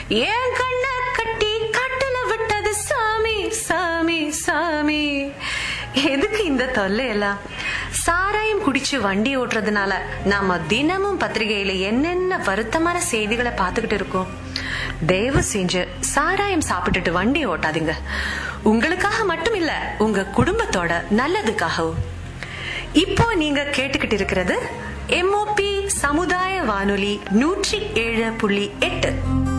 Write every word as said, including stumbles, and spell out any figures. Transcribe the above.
ஏன் கண்ண கட்டி காட்டுல விட்டது சாமி சாமி சாமி. எதுக்கு இந்த தொல்லை எல்லாம்? சாராயம் குடிச்சு வண்டி ஓட்டுறதுனால நாம தினமும் பத்திரிகையில என்னென்ன வருத்தமான செய்திகளை பாத்துக்கிட்டு இருக்கோம். தயவு செஞ்சு சாராயம் சாப்பிட்டுட்டு வண்டி ஓட்டாதீங்க. உங்களுக்காக மட்டும் இல்ல, உங்க குடும்பத்தோட நல்லதுக்காகவும். இப்போ நீங்க கேட்டுக்கிட்டு இருக்கிறது எம்ஓபி சமுதாய வானொலி நூற்றி ஏழு புள்ளி எட்டு.